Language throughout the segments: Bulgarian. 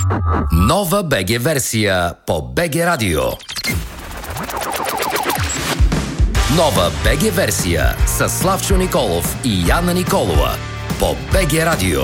Нова БГ версия по БГ Радио. Нова БГ версия с Славчо Николов и Яна Николова по БГ Радио.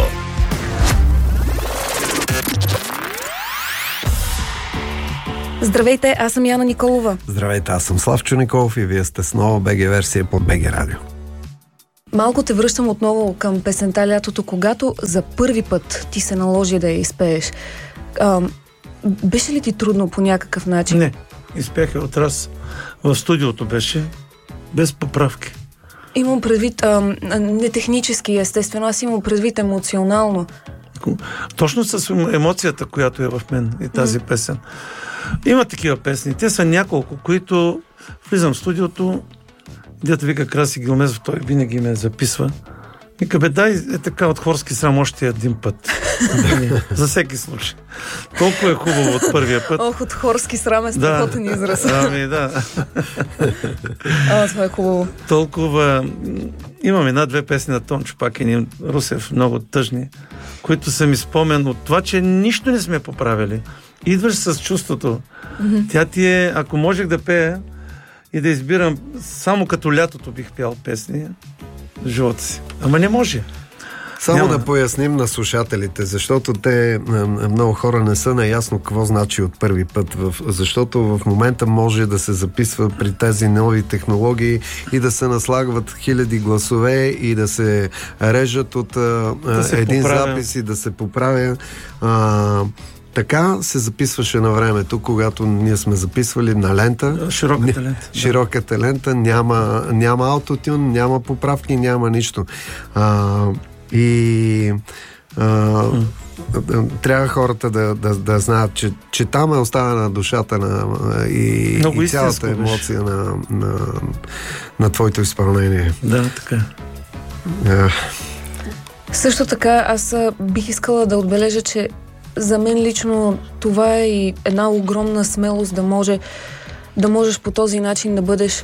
Здравейте, аз съм Яна Николова. Здравейте, аз съм Славчо Николов и вие сте с нова БГ версия по БГ Радио. Малко те връщам отново към песента "Лятото", когато за първи път ти се наложи да я изпееш. Беше ли ти трудно по някакъв начин? Не, изпях я от раз. В студиото беше, без поправки. Имам предвид не технически, естествено, аз имам предвид емоционално. Точно с емоцията, която е в мен и тази песен. Има такива песни. Те са няколко, които влизам в студиото, дето вика Краси Гилмезов, той винаги ме записва. Вика, бе, дай така от хорски срам още един път. За всеки случай. Толкова е хубаво от първия път. Ох, от хорски срам е страхотен израз. Ами да. Това е хубаво. Толкова... Имам една-две песни на Тончо Пакин и Русев, много тъжни, които са ми спомен от това, че нищо не сме поправили. Идваш с чувството. Тя ти е... Ако можех да пея и да избирам, само като "Лятото" бих пял песни в живота си. Ама не може. Само да поясним на слушателите, защото те, много хора не са наясно какво значи от първи път, защото в момента може да се записва при тези нови технологии и да се наслагват хиляди гласове и да се режат от един запис и да се поправя. Така се записваше на времето, когато ние сме записвали на лента. Широката лента. Широката лента, няма аутотюн, няма поправки, няма нищо. Трябва хората да знаят, че там е оставена душата и цялата емоция на твоето изпълнение. Да, така. Също така, аз бих искала да отбележа, че за мен лично това е и една огромна смелост да можеш по този начин да бъдеш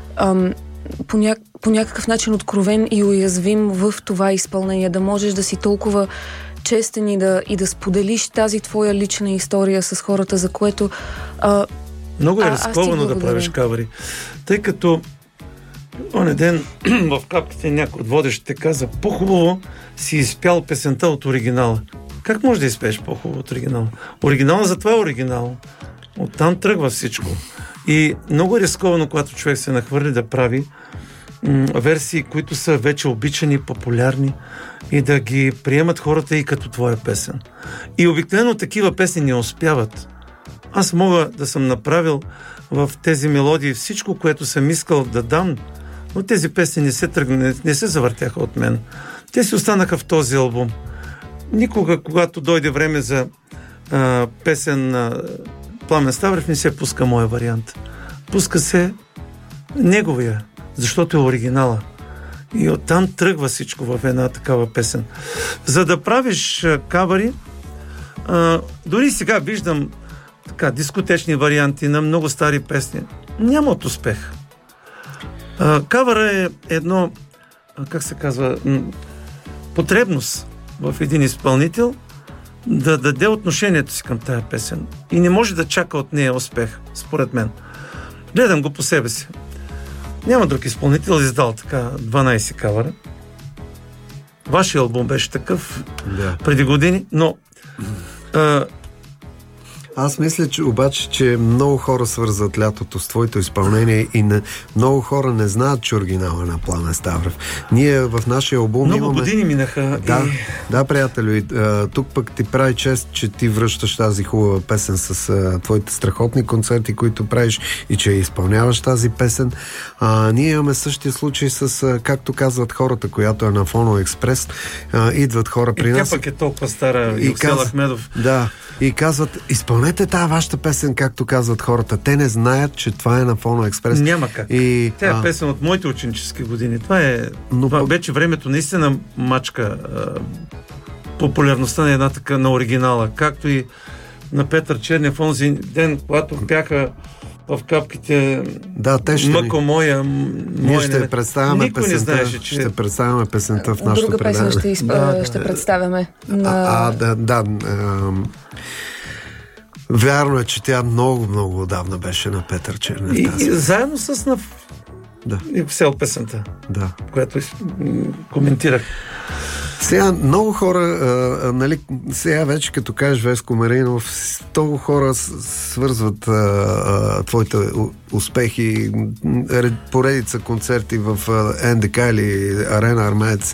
по някакъв начин откровен и уязвим в това изпълнение, да можеш да си толкова честен и да споделиш тази твоя лична история с хората, за което много е рисковано да правиш кавъри. Тъй като оня ден в капките някой от водещите каза: по-хубаво си изпял песента от оригинала. Как можеш да изпееш по-хубаво от оригинала? Оригинала затова е оригинал. Оттам тръгва всичко. И много е рисковано, когато човек се нахвърли да прави версии, които са вече обичани, популярни и да ги приемат хората и като твоя песен. И обикновено такива песни не успяват. Аз мога да съм направил в тези мелодии всичко, което съм искал да дам, но тези песни не се завъртяха от мен. Те си останаха в този албум. Никога, когато дойде време за песен на Пламен Ставрев, не се пуска моя вариант. Пуска се неговия, защото е оригинала. И оттам тръгва всичко в една такава песен. За да правиш кавъри, дори сега виждам така дискотечни варианти на много стари песни. Нямат успех. Кавъра е едно, как се казва, потребност в един изпълнител да даде отношението си към тая песен. И не може да чака от нея успех, според мен. Гледам го по себе си. Няма друг изпълнител издал така 12 кавъра. Вашия албум беше такъв преди години, но аз мисля, че много хора свързват "Лятото" с твоето изпълнение и много хора не знаят, че оригинала на Пламен Ставрев. Ние в нашия албум много години минаха. Да, приятелю, и тук пък ти прави чест, че ти връщаш тази хубава песен с твоите страхотни концерти, които правиш и че изпълняваш тази песен. Ние имаме същия случай с, както казват хората, която е на Фоно Експрес. Идват хора при нас. Тя пък е толкова стара, Юксел Ахмедов. Да, и казват: изпълнете тази вашата песен, както казват хората. Те не знаят, че това е на Фоно Експрес. Няма как. Тя е песен от моите ученически години. Това вече времето наистина мачка популярността на една така на оригинала. Както и на Петър Чернев онзи ден, когато пяха в капките "Мъко моя". Ние ще представяме Никой песента. не знаеше, че... Ще представяме песента в нашото предаване. Друга песен ще представяме. Вярно е, че тя много отдавна беше на Петър Чернев. И заедно с и цял песента, която коментирах. Сега много хора, нали, сега вече като кажеш Веско Маринов, много хора свързват твоите успехи, поредица концерти в НДК или Арена Армеец.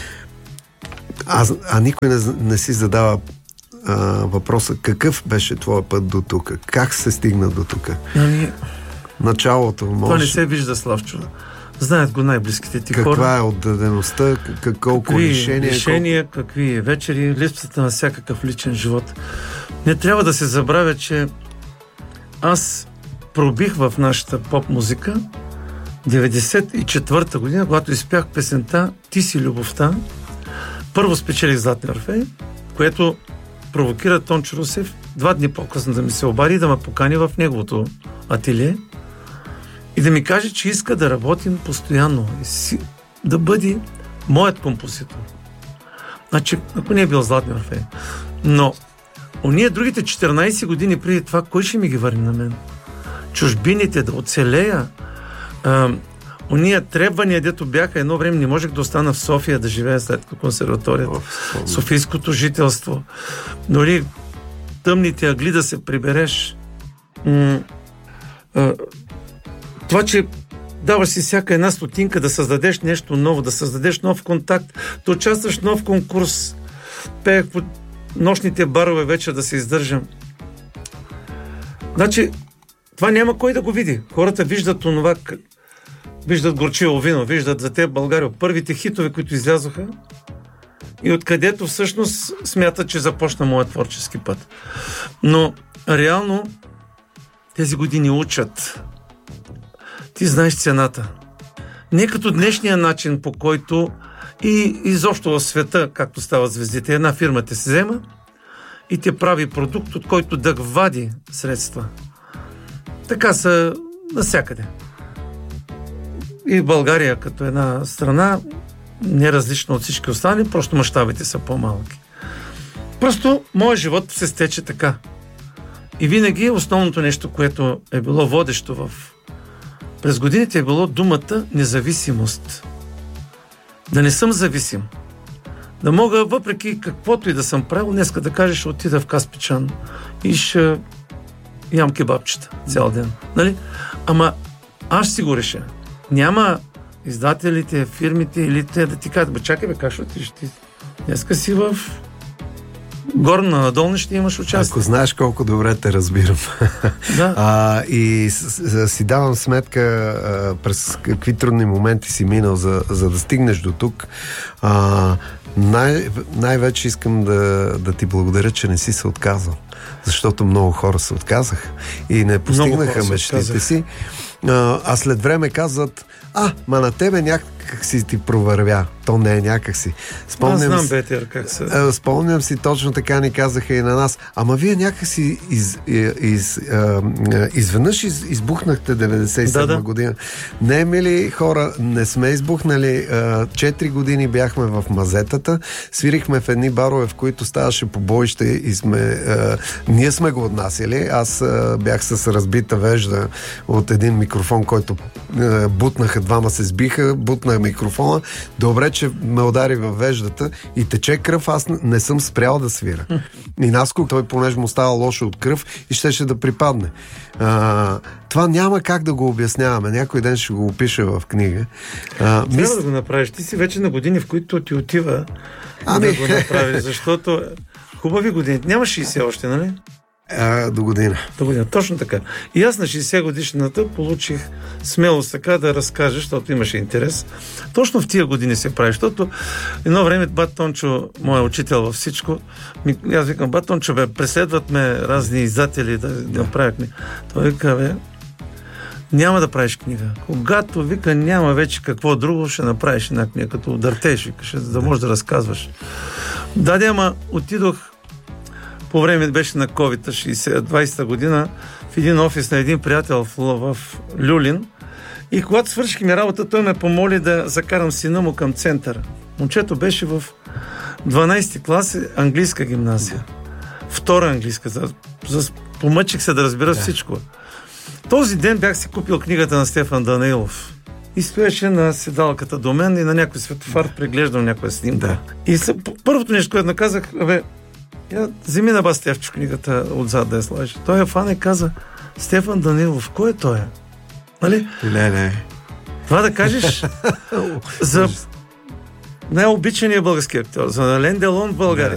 А никой не си задава въпроса какъв беше твоя път до тук? Как се стигна до тук? Началото може... Това не се вижда, Славчо. Знаят го най-близките ти хора. Каква е отдадеността, колко лишения, какви вечери, липсата на всякакъв личен живот. Не трябва да се забравя, че аз пробих в нашата поп-музика 94-та година, когато изпях песента "Ти си любовта". Първо спечелих Златния Орфей, което провокира Тончо Русев 2 дни по-късно да ми се обади и да ме покани в неговото ателие и да ми каже, че иска да работим постоянно, да бъде моят композитор. Значи, ако не е бил Златния Орфей. Но ония другите 14 години преди това, кой ще ми ги върне на мен? Чужбините, да оцелея. Ония требвания, дето бяха едно време, не можех да остана в София да живея след консерваторията. Софийското жителство. Дори тъмните ъгли да се прибереш. Това, че даваш си всяка една стотинка да създадеш нещо ново, да създадеш нов контакт, да участваш в нов конкурс. Пеех по нощните барове вече да се издържам. Значи, това няма кой да го види. Хората виждат онова, виждат горчиво вино, виждат за теб България, първите хитове, които излязоха и откъдето всъщност смятат, че започна моят творчески път. Но реално тези години учат. Ти знаеш цената. Не като днешния начин, по който и изобщо в света, както стават звездите, една фирма те се взема и те прави продукт, от който да вади средства. Така са навсякъде. И България като една страна не различна от всички останали, просто мащабите са по-малки. Просто моят живот се стече така. И винаги основното нещо, което е било водещо през годините е било думата независимост. Да не съм зависим. Да мога, въпреки каквото и да съм правил, днеска да кажеш, ще отида в Каспичан и ще ям кебабчета цял ден. Нали? Ама аз си го реша. Няма издателите, фирмите или те да ти кажат, чакай как ще отидеш ти? Днеска си в горна надолна ще имаш участие. Ако знаеш колко добре те разбирам. Да. И си давам сметка през какви трудни моменти си минал, за да стигнеш до тук. Най-вече искам да ти благодаря, че не си се отказал. Защото много хора се отказаха и не постигнаха мечтите си. А след време казват, ма на тебе някак си ти провървя. То не е някак си. Аз знам, Бетер, как се... Спомням си, точно така ни казаха и на нас. Ама вие някак си изведнъж избухнахте 97 година. Не, мили хора, не сме избухнали. 4 години бяхме в мазетата. Свирихме в едни барове, в които ставаше побоище и ние сме го отнасяли. Аз бях с разбита вежда от един микрофон, който бутнаха, двама се сбиха, бутнах микрофона. Добре, че ме удари във веждата и тече кръв, аз не съм спрял да свира. И наскок той, понеже му става лошо от кръв и щеше да припадне. Това няма как да го обясняваме. Някой ден ще го опиша в книга. Трябва да го направиш. Ти си вече на години, в които ти отива да го направиш, защото хубави години. Няма 60 още, нали? До година. Точно така. И аз на 60 годишната получих смелост така да разкажа, защото имаше интерес. Точно в тия години се прави, защото едно време бат Тончо, моят учител във всичко, аз викам, бат Тончо, преследват ме разни издатели да направя книга. Той вика, няма да правиш книга. Когато вика, няма вече какво друго, ще направиш една книга, като удъртеш, викаш, да можеш да разказваш. Ама отидох по време беше на COVID-та, 20-та година, в един офис на един приятел в Люлин. И когато свършихме работа, той ме помоли да закарам сина му към центъра. Момчето беше в 12-ти клас, английска гимназия. Втора английска. За Помъчих се да разбера всичко. Този ден бях си купил книгата на Стефан Данаилов. И стоеше на седалката до мен и на някой светофар преглеждам някоя снимка. Да. И първото нещо, което наказах, вземи на Стефчо книгата отзад да я сложи. Той я фана и каза: Стефан Данаилов, кой е той? Нали? Не. Това да кажеш за най-обичания български актьор, за Ален Делон в България.